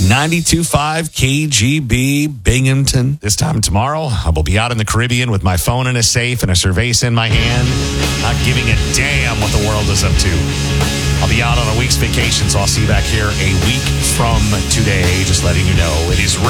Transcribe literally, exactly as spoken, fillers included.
ninety-two point five K G B Binghamton. This time tomorrow, I will be out in the Caribbean with my phone in a safe and a cerveza in my hand, not giving a damn what the world is up to. I'll be out on a week's vacation, so I'll see you back here a week from today. Just letting you know it is